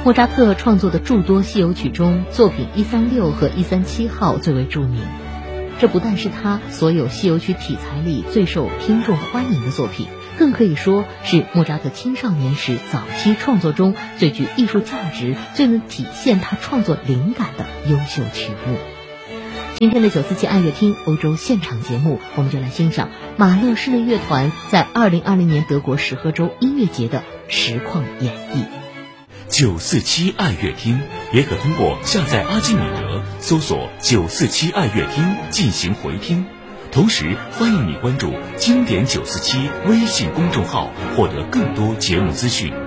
莫扎特创作的诸多西游曲中，作品136和137号最为著名。这不但是他所有西游曲题材里最受听众欢迎的作品，更可以说是莫扎特青少年时早期创作中最具艺术价值、最能体现他创作灵感的优秀曲目。今天的947爱乐厅欧洲现场节目，我们就来欣赏马勒室内乐团在2020年德国石河州音乐节的实况演绎。 947爱乐厅也可通过下载阿基米德搜索947爱乐厅进行回听，同时欢迎你关注经典947微信公众号，获得更多节目资讯。